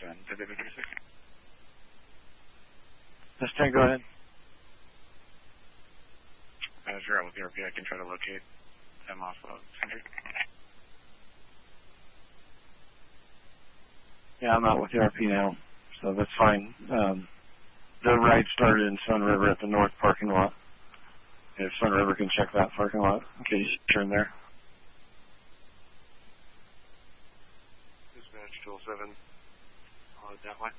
to David 36. That's 10, go ahead. Sure, with the RP, I can try to locate them off of Century. Yeah, I'm out with the RP now, so that's fine. The ride started in Sun River at the north parking lot. If Sun River can check that parking lot in case you turn there. Dispatch 207, that way.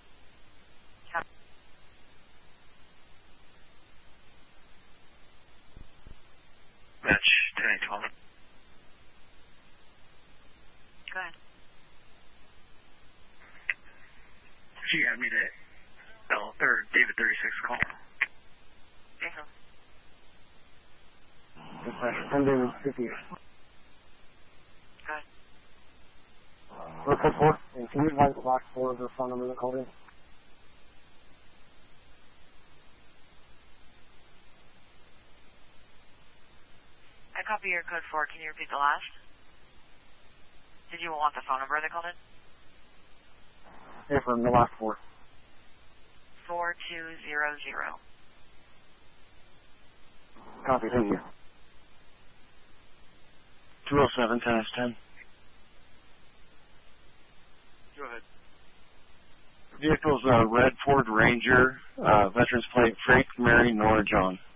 Match 10-12. Go ahead. She had me to David 36 call. Jason. Dispatch 10 David 58. Go ahead. Report 4, and can you advise the last 4 of the phone number that called in? I copy your code 4. Can you repeat the last? Did you want the phone number that called in? Yeah, from the last 4. 4200. Copy, thank you. 207, 10. Go ahead. Vehicle's a red Ford Ranger, veterans plate, Frank, Mary, Nora, John.